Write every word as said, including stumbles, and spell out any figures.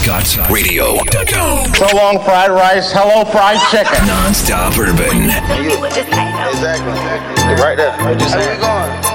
scott radio dot com. So long fried rice, hello fried chicken. Non-stop urban. Exactly. Right there. Where you going?